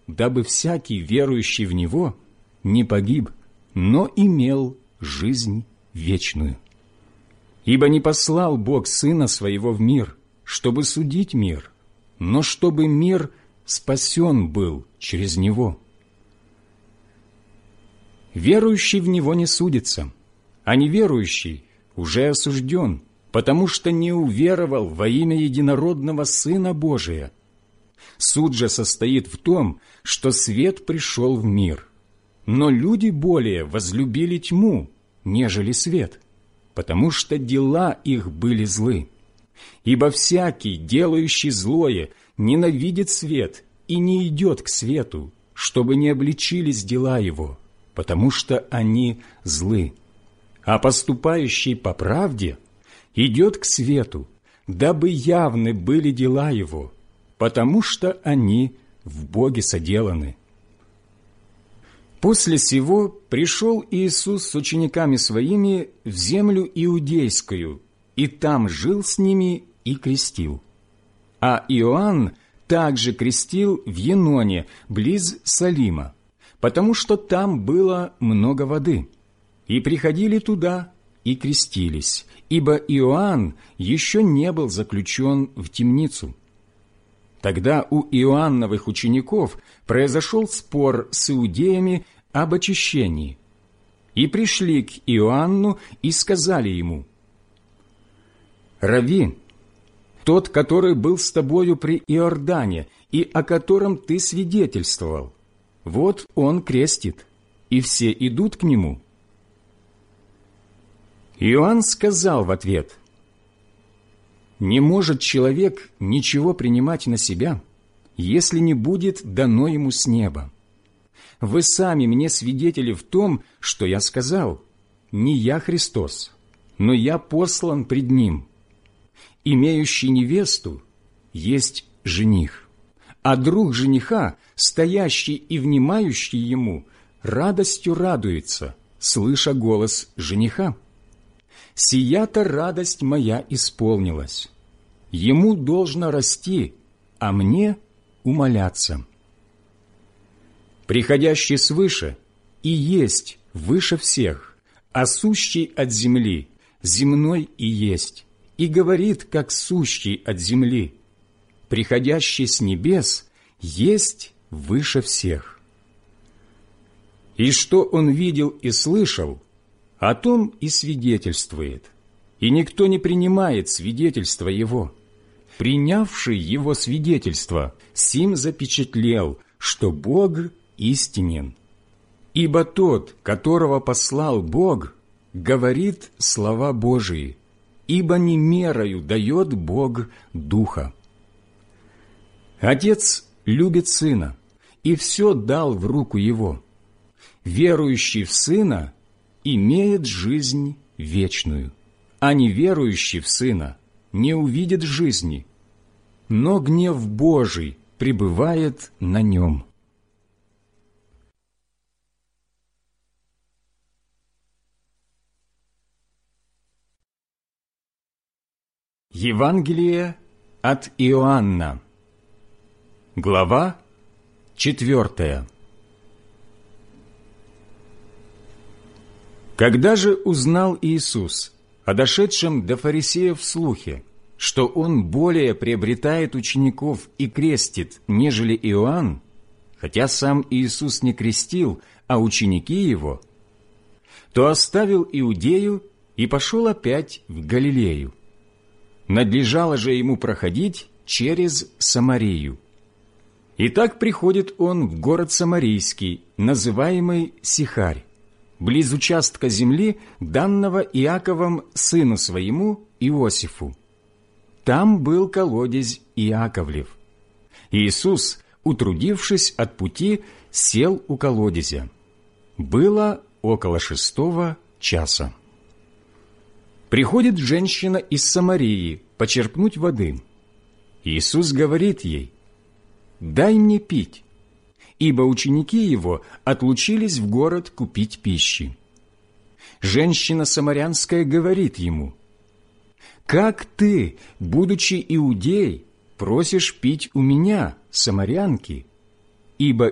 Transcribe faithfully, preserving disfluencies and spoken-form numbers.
дабы всякий, верующий в Него, не погиб, но имел жизнь вечную. Ибо не послал Бог Сына Своего в мир, чтобы судить мир, но чтобы мир спасен был через Него. Верующий в Него не судится, а неверующий уже осужден, потому что не уверовал во имя единородного Сына Божия. Суд же состоит в том, что свет пришел в мир, но люди более возлюбили тьму, нежели свет, потому что дела их были злы. Ибо всякий, делающий злое, ненавидит свет и не идет к свету, чтобы не обличились дела его, потому что они злы. А поступающий по правде идет к свету, дабы явны были дела его, потому что они в Боге соделаны. После сего пришел Иисус с учениками Своими в землю Иудейскую, и там жил с ними и крестил. А Иоанн также крестил в Еноне, близ Салима, потому что там было много воды, и приходили туда и крестились, ибо Иоанн еще не был заключен в темницу. Тогда у Иоанновых учеников произошел спор с иудеями об очищении, и пришли к Иоанну и сказали ему: «Рави, тот, который был с тобою при Иордане и о котором ты свидетельствовал, вот он крестит, и все идут к нему». Иоанн сказал в ответ: «Не может человек ничего принимать на себя, если не будет дано ему с неба. Вы сами мне свидетели в том, что я сказал: не я Христос, но я послан пред Ним. Имеющий невесту есть жених, а друг жениха, стоящий и внимающий ему, радостью радуется, слыша голос жениха. Сия-то радость моя исполнилась. Ему должно расти, а мне умоляться. Приходящий свыше и есть выше всех, а сущий от земли земной и есть, и говорит, как сущий от земли. Приходящий с небес есть выше всех. И что он видел и слышал, о том и свидетельствует, и никто не принимает свидетельства его. Принявший его свидетельство, сим запечатлел, что Бог истинен. Ибо тот, которого послал Бог, говорит слова Божии, ибо не мерою дает Бог Духа. Отец любит Сына, и все дал в руку Его. Верующий в Сына имеет жизнь вечную, а неверующий в Сына не увидит жизни, но гнев Божий пребывает на нем». Евангелие от Иоанна, глава четвертая. Когда же узнал Иисус о дошедшем до фарисеев слухе, что Он более приобретает учеников и крестит, нежели Иоанн, хотя сам Иисус не крестил, а ученики Его, то оставил Иудею и пошел опять в Галилею. Надлежало же Ему проходить через Самарию. И так приходит Он в город Самарийский, называемый Сихарь, близ участка земли, данного Иаковом сыну своему Иосифу. Там был колодезь Иаковлев. Иисус, утрудившись от пути, сел у колодезя. Было около шестого часа. Приходит женщина из Самарии почерпнуть воды. Иисус говорит ей: «Дай мне пить», ибо ученики Его отлучились в город купить пищи. Женщина самарянская говорит Ему: «Как ты, будучи иудей, просишь пить у меня, самарянки?» Ибо